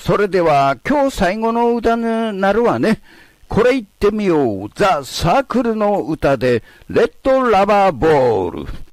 それでは今日最後の歌になるわね。これ言ってみよう。ザ・サークルの歌で、レッドラバーボール。